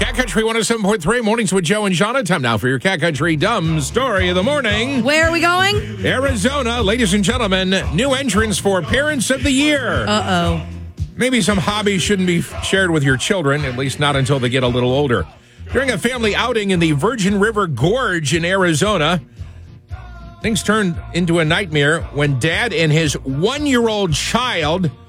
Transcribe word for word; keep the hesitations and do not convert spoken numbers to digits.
Cat Country one oh seven point three, Mornings with Joe and Shauna. Time now for your Cat Country Dumb Story of the Morning. Where are we going? Arizona, ladies and gentlemen, new entrants for Parents of the Year. Uh-oh. Maybe some hobbies shouldn't be shared with your children, at least not until they get a little older. During a family outing in the Virgin River Gorge in Arizona, things turned into a nightmare when Dad and his one-year-old child